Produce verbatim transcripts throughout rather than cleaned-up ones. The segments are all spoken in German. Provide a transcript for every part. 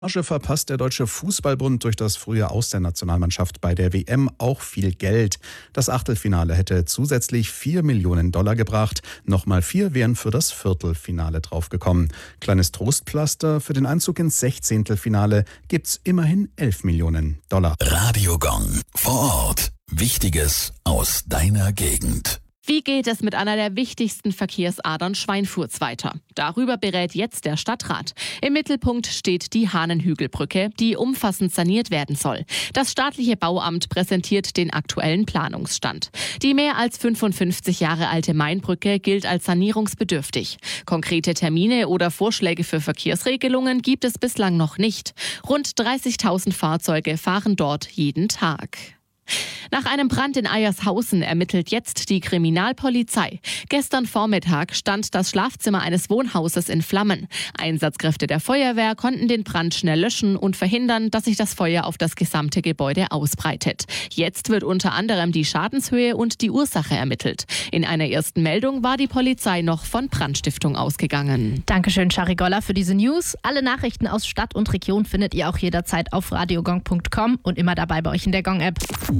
Asche verpasst der Deutsche Fußballbund durch das frühe Aus der Nationalmannschaft bei der W M auch viel Geld. Das Achtelfinale hätte zusätzlich vier Millionen Dollar gebracht. Nochmal vier wären für das Viertelfinale draufgekommen. Kleines Trostpflaster: für den Einzug ins Sechzehntelfinale gibt's immerhin elf Millionen Dollar. Radio Gong. Vor Ort. Wichtiges aus deiner Gegend. Wie geht es mit einer der wichtigsten Verkehrsadern Schweinfurts weiter? Darüber berät jetzt der Stadtrat. Im Mittelpunkt steht die Hahnenhügelbrücke, die umfassend saniert werden soll. Das staatliche Bauamt präsentiert den aktuellen Planungsstand. Die mehr als fünfundfünfzig Jahre alte Mainbrücke gilt als sanierungsbedürftig. Konkrete Termine oder Vorschläge für Verkehrsregelungen gibt es bislang noch nicht. Rund dreißigtausend Fahrzeuge fahren dort jeden Tag. Nach einem Brand in Eiershausen ermittelt jetzt die Kriminalpolizei. Gestern Vormittag stand das Schlafzimmer eines Wohnhauses in Flammen. Einsatzkräfte der Feuerwehr konnten den Brand schnell löschen und verhindern, dass sich das Feuer auf das gesamte Gebäude ausbreitet. Jetzt wird unter anderem die Schadenshöhe und die Ursache ermittelt. In einer ersten Meldung war die Polizei noch von Brandstiftung ausgegangen. Dankeschön, Shari Goller, für diese News. Alle Nachrichten aus Stadt und Region findet ihr auch jederzeit auf radiogong punkt com und immer dabei bei euch in der Gong-App.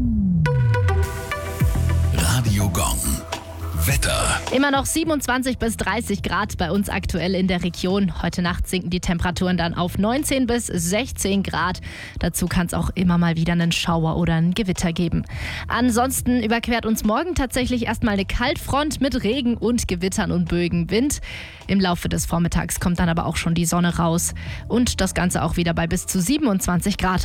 Radio Gong. Wetter. Immer noch siebenundzwanzig bis dreißig Grad bei uns aktuell in der Region. Heute Nacht sinken die Temperaturen dann auf neunzehn bis sechzehn Grad. Dazu kann es auch immer mal wieder einen Schauer oder ein Gewitter geben. Ansonsten überquert uns morgen tatsächlich erstmal eine Kaltfront mit Regen und Gewittern und Bögenwind. Im Laufe des Vormittags kommt dann aber auch schon die Sonne raus. Und das Ganze auch wieder bei bis zu siebenundzwanzig Grad.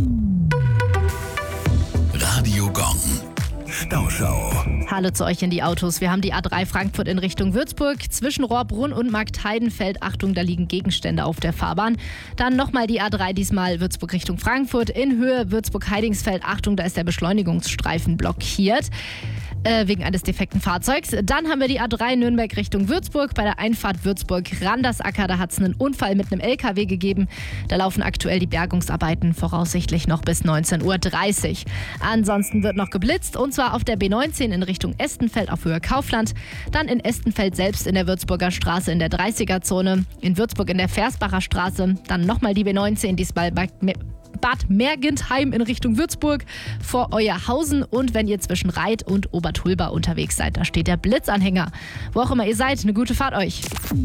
Radio Gong. Stauschau. Hallo zu euch in die Autos. Wir haben die A drei Frankfurt in Richtung Würzburg. Zwischen Rohrbrunn und Marktheidenfeld. Achtung, da liegen Gegenstände auf der Fahrbahn. Dann nochmal die A drei, diesmal Würzburg Richtung Frankfurt. In Höhe Würzburg-Heidingsfeld. Achtung, da ist der Beschleunigungsstreifen blockiert. Äh, wegen eines defekten Fahrzeugs. Dann haben wir die A drei Nürnberg Richtung Würzburg. Bei der Einfahrt Würzburg-Randersacker, da hat es einen Unfall mit einem L K W gegeben. Da laufen aktuell die Bergungsarbeiten voraussichtlich noch bis neunzehn Uhr dreißig. Ansonsten wird noch geblitzt, und zwar auf der B neunzehn in Richtung Estenfeld auf Höhe Kaufland. Dann in Estenfeld selbst in der Würzburger Straße in der dreißiger-Zone. In Würzburg in der Versbacher Straße. Dann nochmal die B neunzehn, diesmal bei Bad Mergentheim in Richtung Würzburg vor Euerhausen. Und wenn ihr zwischen Reit und Obertulba unterwegs seid, da steht der Blitzanhänger. Wo auch immer ihr seid, eine gute Fahrt euch.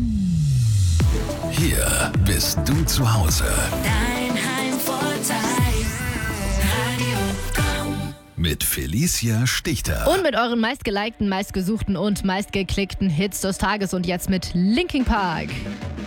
Hier bist du zu Hause. Dein Heimvorteil. Radio Gong. Mit Felicia Stichter. Und mit euren meistgelikten, meistgesuchten und meistgeklickten Hits des Tages. Und jetzt mit Linkin Park.